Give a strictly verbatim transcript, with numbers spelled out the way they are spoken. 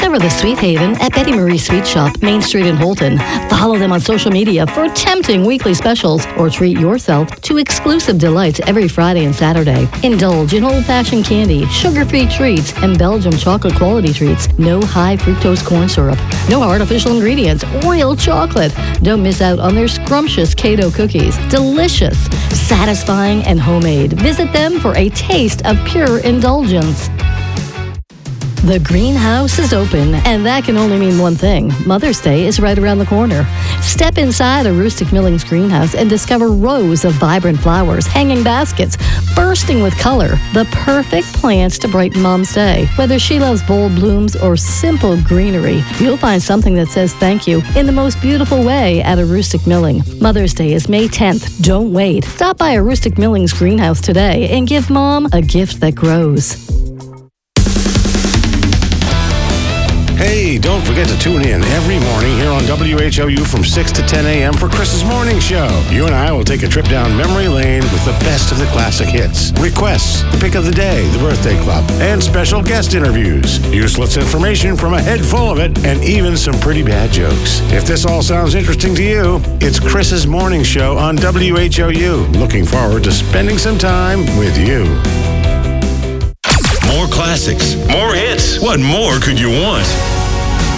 Discover the Sweet Haven at Betty Marie Sweet Shop, Main Street in Holton. Follow them on social media for tempting weekly specials or treat yourself to exclusive delights every Friday and Saturday. Indulge in old-fashioned candy, sugar-free treats, and Belgium chocolate quality treats. No high fructose corn syrup. No artificial ingredients. Real chocolate. Don't miss out on their scrumptious Kato cookies. Delicious, satisfying, and homemade. Visit them for a taste of pure indulgence. The greenhouse is open, and that can only mean one thing. Mother's Day is right around the corner. Step inside a Rustic Millings greenhouse and discover rows of vibrant flowers, hanging baskets, bursting with color. The perfect plants to brighten Mom's day. Whether she loves bold blooms or simple greenery, you'll find something that says thank you in the most beautiful way at a Rustic Milling. Mother's Day is May tenth. Don't wait. Stop by a Rustic Millings greenhouse today and give Mom a gift that grows. Hey, don't forget to tune in every morning here on W H O U from six to ten a.m. for Chris's Morning Show. You and I will take a trip down memory lane with the best of the classic hits, requests, the pick of the day, the birthday club, and special guest interviews. Useless information from a head full of it, and even some pretty bad jokes. If this all sounds interesting to you, it's Chris's Morning Show on W H O U. Looking forward to spending some time with you. More classics, more hits. What more could you want?